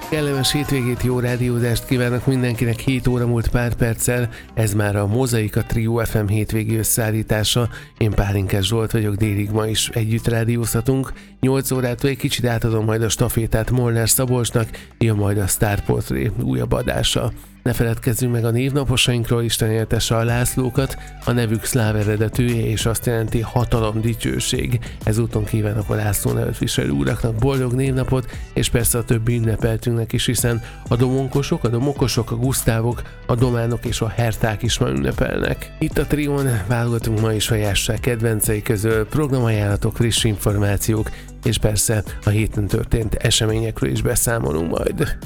Kellemes hétvégét, jó rádiózást kívánok mindenkinek, 7 óra múlt pár perccel, ez már a Mozaika Trio FM hétvégi összeállítása. Én Pálinkás Zsolt vagyok, délig ma is együtt rádiózhatunk. 8 órától egy kicsit átadom majd a stafétát Molnár Szabolcsnak, jön majd a Star Portré újabb adása. Ne feledkezzünk meg a névnaposainkról, Isten éltesse a Lászlókat, a nevük szláv eredetűje és azt jelenti hatalom, dicsőség. Ezúton kívánok a László nevet viselő uraknak boldog névnapot, és persze a többi ünnepeltünknek is, hiszen a domonkosok, a domokosok, a Gusztávok, a dománok és a herták is ma ünnepelnek. Itt a Trión válogatunk ma is a jásság kedvencei közül, programajánlatok, friss információk, és persze a héten történt eseményekről is beszámolunk majd.